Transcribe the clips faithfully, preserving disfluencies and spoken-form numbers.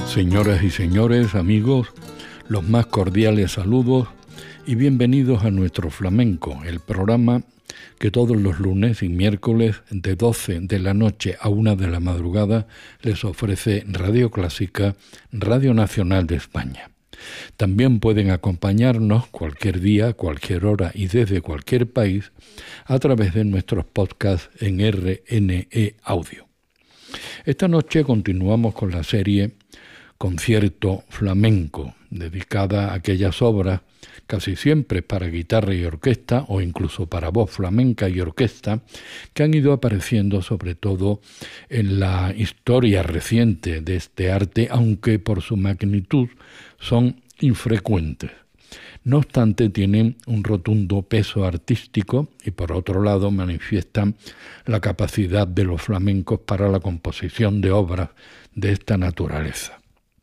Señoras y señores, amigos, los más cordiales saludos y bienvenidos a Nuestro Flamenco, el programa que todos los lunes y miércoles de doce de la noche a una de la madrugada les ofrece Radio Clásica, Radio Nacional de España. También pueden acompañarnos cualquier día, cualquier hora y desde cualquier país a través de nuestros podcasts en R N E Audio. Esta noche continuamos con la serie Concierto Flamenco, dedicada a aquellas obras casi siempre para guitarra y orquesta o incluso para voz flamenca y orquesta que han ido apareciendo sobre todo en la historia reciente de este arte, aunque por su magnitud son infrecuentes. No obstante, tienen un rotundo peso artístico y por otro lado manifiestan la capacidad de los flamencos para la composición de obras de esta naturaleza.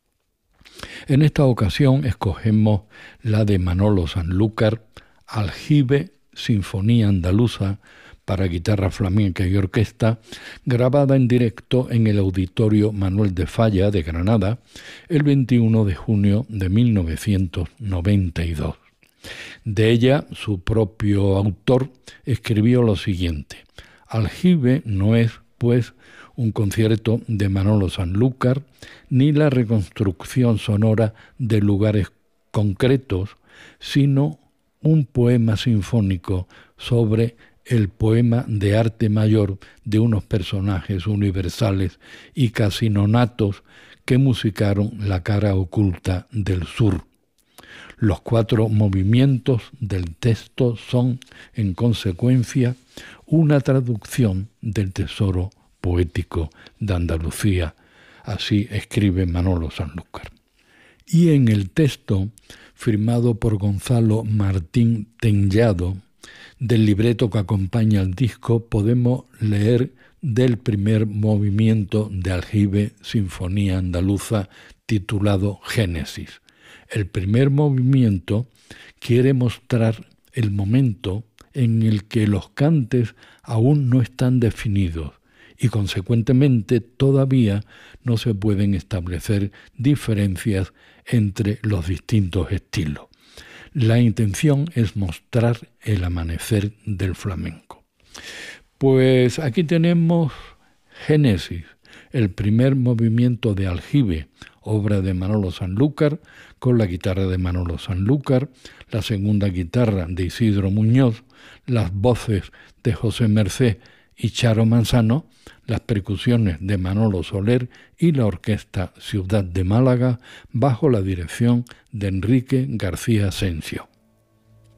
En esta ocasión escogemos la de Manolo Sanlúcar, Aljibe, Sinfonía Andaluza para guitarra flamenca y orquesta, grabada en directo en el Auditorio Manuel de Falla de Granada el veintiuno de junio de mil novecientos noventa y dos. De ella, su propio autor escribió lo siguiente: Aljibe no es, pues, un concierto de Manolo Sanlúcar, ni la reconstrucción sonora de lugares concretos, sino un poema sinfónico sobre el poema de arte mayor de unos personajes universales y casi nonatos que musicaron la cara oculta del sur. Los cuatro movimientos del texto son, en consecuencia, una traducción del tesoro poético de Andalucía, así escribe Manolo Sanlúcar. Y en el texto, firmado por Gonzalo Martín Tellado, del libreto que acompaña al disco, podemos leer del primer movimiento de Aljibe, Sinfonía Andaluza, titulado Génesis. El primer movimiento quiere mostrar el momento en el que los cantes aún no están definidos, y consecuentemente todavía no se pueden establecer diferencias entre los distintos estilos. La intención es mostrar el amanecer del flamenco. Pues aquí tenemos Génesis, el primer movimiento de Aljibe, obra de Manolo Sanlúcar, con la guitarra de Manolo Sanlúcar, la segunda guitarra de Isidro Muñoz, las voces de José Mercé y Charo Manzano, las percusiones de Manolo Soler y la Orquesta Ciudad de Málaga bajo la dirección de Enrique García Asensio.